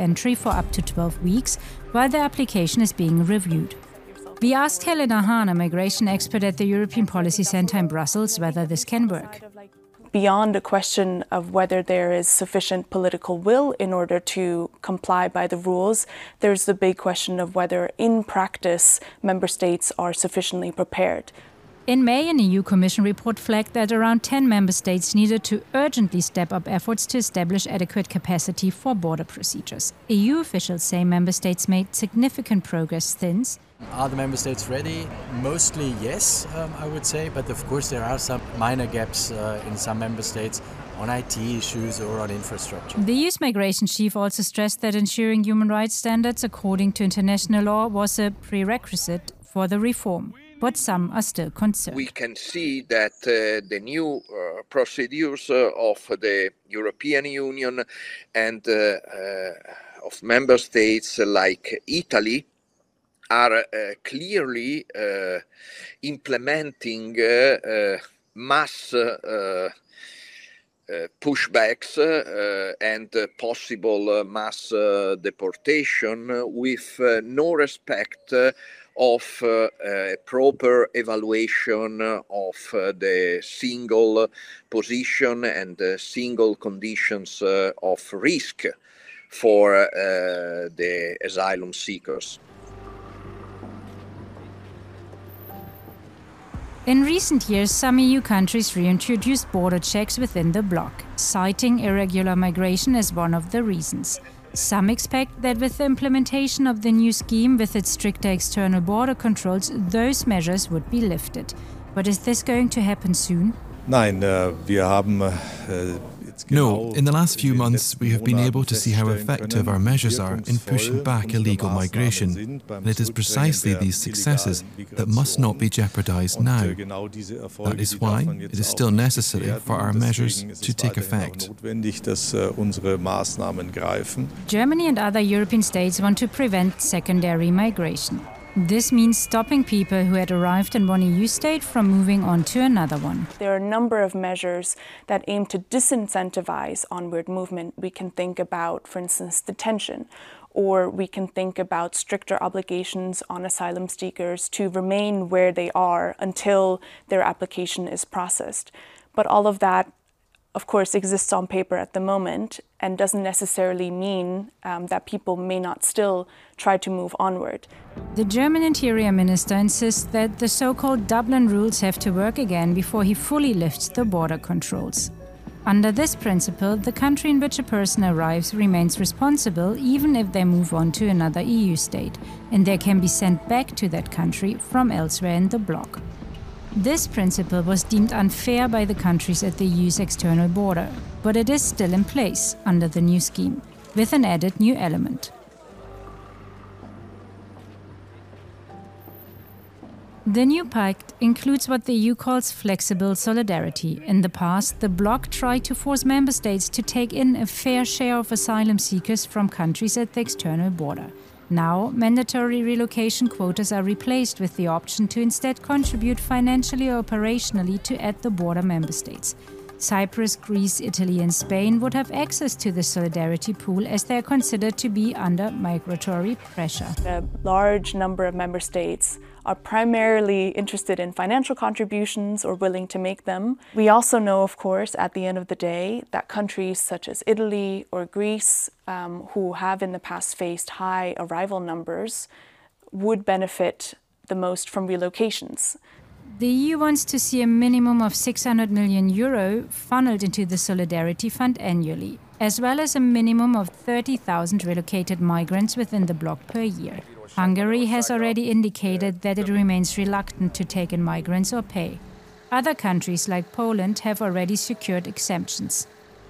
entry for up to 12 weeks while the application is being reviewed. We asked Helena Hahn, a migration expert at the European Policy Centre in Brussels, whether this can work. Beyond a question of whether there is sufficient political will in order to comply by the rules, there's the big question of whether, in practice, member states are sufficiently prepared. In May, an EU Commission report flagged that around 10 member states needed to urgently step up efforts to establish adequate capacity for border procedures. EU officials say member states made significant progress since. Are the member states ready? Mostly yes, I would say, but of course there are some minor gaps in some member states on IT issues or on infrastructure. The EU's migration chief also stressed that ensuring human rights standards according to international law was a prerequisite for the reform. But some are still concerned. We can see that the new procedures of the European Union and of member states like Italy are clearly implementing mass pushbacks and possible mass deportation with no respect of a proper evaluation of the single position and single conditions of risk for the asylum seekers. In recent years, some EU countries reintroduced border checks within the bloc, citing irregular migration as one of the reasons. Some expect that with the implementation of the new scheme with its stricter external border controls, those measures would be lifted. But is this going to happen soon? No, in the last few months we have been able to see how effective our measures are in pushing back illegal migration, and it is precisely these successes that must not be jeopardized now. That is why it is still necessary for our measures to take effect. Germany and other European states want to prevent secondary migration. This means stopping people who had arrived in one EU state from moving on to another one. There are a number of measures that aim to disincentivize onward movement. We can think about, for instance, detention, or we can think about stricter obligations on asylum seekers to remain where they are until their application is processed. But all of that, of course, exists on paper at the moment and doesn't necessarily mean that people may not still try to move onward. The German Interior Minister insists that the so-called Dublin rules have to work again before he fully lifts the border controls. Under this principle, the country in which a person arrives remains responsible even if they move on to another EU state, and they can be sent back to that country from elsewhere in the bloc. This principle was deemed unfair by the countries at the EU's external border, but it is still in place under the new scheme, with an added new element. The new pact includes what the EU calls flexible solidarity. In the past, the bloc tried to force member states to take in a fair share of asylum seekers from countries at the external border. Now, mandatory relocation quotas are replaced with the option to instead contribute financially or operationally to at-the-border member states. Cyprus, Greece, Italy and Spain would have access to the solidarity pool as they are considered to be under migratory pressure. A large number of member states are primarily interested in financial contributions or willing to make them. We also know, of course, at the end of the day, that countries such as Italy or Greece, who have in the past faced high arrival numbers, would benefit the most from relocations. The EU wants to see a minimum of €600 million funneled into the Solidarity Fund annually, as well as a minimum of 30,000 relocated migrants within the bloc per year. Hungary has already indicated that it remains reluctant to take in migrants or pay. Other countries like Poland have already secured exemptions.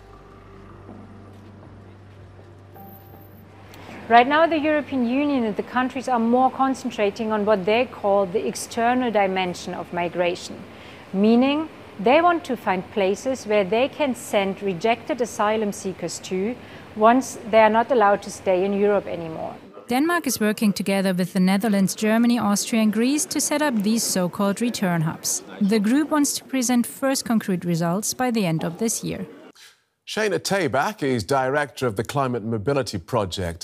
Right now, the European Union and the countries are more concentrating on what they call the external dimension of migration, meaning they want to find places where they can send rejected asylum seekers to once they are not allowed to stay in Europe anymore. Denmark is working together with the Netherlands, Germany, Austria and Greece to set up these so-called return hubs. The group wants to present first concrete results by the end of this year. Shana Tabak is director of the Climate Mobility Project.